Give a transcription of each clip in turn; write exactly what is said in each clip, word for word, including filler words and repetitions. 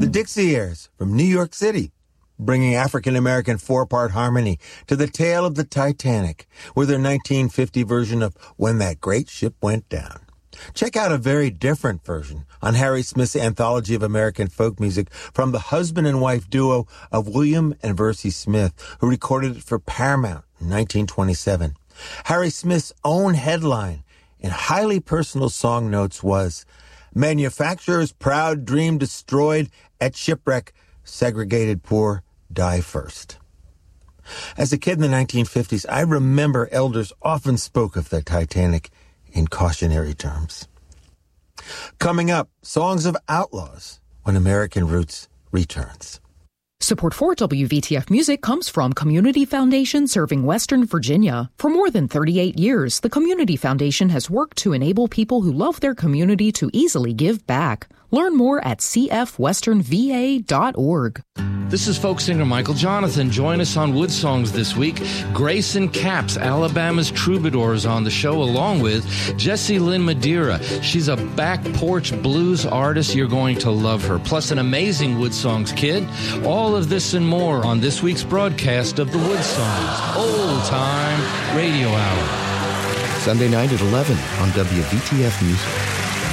Dixie Airs from New York City, bringing African-American four-part harmony to the tale of the Titanic with their nineteen fifty version of When That Great Ship Went Down. Check out a very different version on Harry Smith's Anthology of American Folk Music from the husband and wife duo of William and Versie Smith, who recorded it for Paramount in nineteen twenty-seven. Harry Smith's own headline in highly personal song notes was, "Manufacturer's proud dream destroyed at shipwreck, segregated poor die first." As a kid in the nineteen fifties, I remember elders often spoke of the Titanic in cautionary terms. Coming up, Songs of Outlaws when American Roots returns. Support for W V T F Music comes from Community Foundation serving Western Virginia. For more than thirty-eight years, the Community Foundation has worked to enable people who love their community to easily give back. Learn more at c f western v a dot org. This is folk singer Michael Jonathan. Join us on Wood Songs this week. Grayson Capps, Alabama's Troubadour, is on the show, along with Jessie Lynn Madeira. She's a back porch blues artist. You're going to love her. Plus an amazing Wood Songs kid. All of this and more on this week's broadcast of the Wood Songs Old Time Radio Hour. Sunday night at eleven on W V T F Music.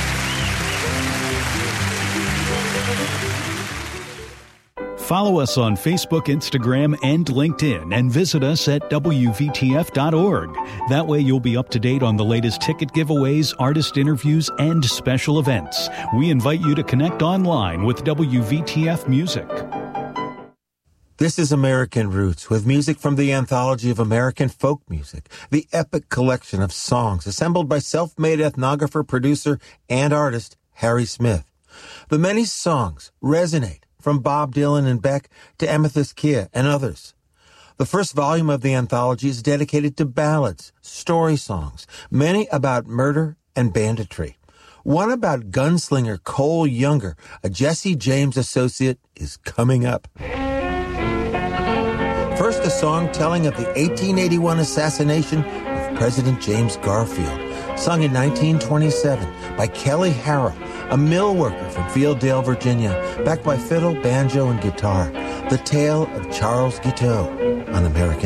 Follow us on Facebook, Instagram, and LinkedIn, and visit us at w v t f dot org. That way you'll be up to date on the latest ticket giveaways, artist interviews, and special events. We invite you to connect online with W V T F Music. This is American Roots, with music from the Anthology of American Folk Music, the epic collection of songs assembled by self-made ethnographer, producer, and artist Harry Smith. The many songs resonate from Bob Dylan and Beck to Amethyst Kia and others. The first volume of the anthology is dedicated to ballads, story songs, many about murder and banditry. One about gunslinger Cole Younger, a Jesse James associate, is coming up. First, a song telling of the eighteen eighty-one assassination of President James Garfield, sung in nineteen twenty-seven by Kelly Harrell, a mill worker from Fielddale, Virginia, backed by fiddle, banjo, and guitar. The tale of Charles Guiteau on American